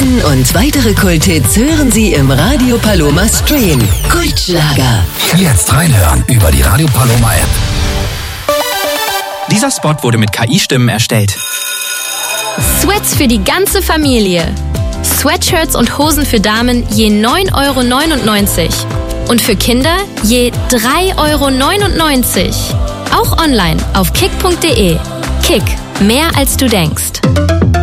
Diesen und weitere Kulthits hören Sie im Radio Paloma Stream. Kultschlager. Jetzt reinhören über die Radio Paloma App. Dieser Spot wurde mit KI-Stimmen erstellt. Sweats für die ganze Familie. Sweatshirts und Hosen für Damen je 9,99 € und für Kinder je 3,99 €. Auch online auf kick.de. Kick, mehr als du denkst.